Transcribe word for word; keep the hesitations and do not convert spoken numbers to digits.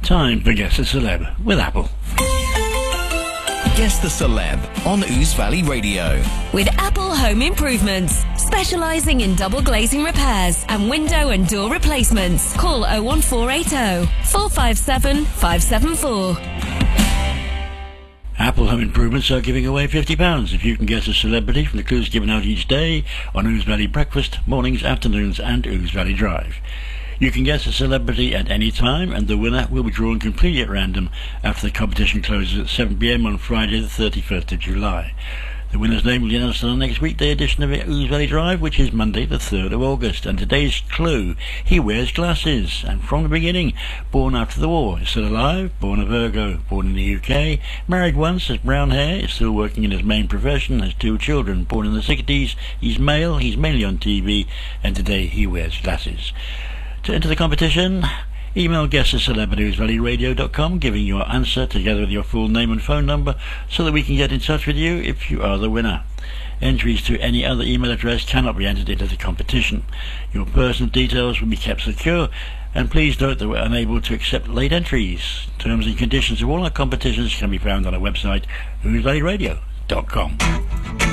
Time for Guess the Celeb with Apple. Guess the Celeb on Ouse Valley Radio. With Apple Home Improvements, specialising in double glazing repairs and window and door replacements. Call oh one four eight oh, four five seven, five seven four. Apple Home Improvements are giving away fifty pounds if you can guess a celebrity from the clues given out each day on Ouse Valley Breakfast, mornings, afternoons and Ouse Valley Drive. You can guess a celebrity at any time, and the winner will be drawn completely at random after the competition closes at seven p m on Friday the thirty-first of July. The winner's name will be announced on the next weekday edition of Ouse Valley Drive, which is Monday the third of August. And today's clue: he wears glasses, and from the beginning, born after the war, is still alive, born a Virgo, born in the U K, married once, has brown hair, is still working in his main profession, has two children, born in the sixties, he's male, he's mainly on T V, and today he wears glasses. To enter the competition, email guesstheceleb at ouse valley radio dot com, giving your answer together with your full name and phone number so that we can get in touch with you if you are the winner. Entries to any other email address cannot be entered into the competition. Your personal details will be kept secure, and please note that we're unable to accept late entries. Terms and conditions of all our competitions can be found on our website, ouse valley radio dot com.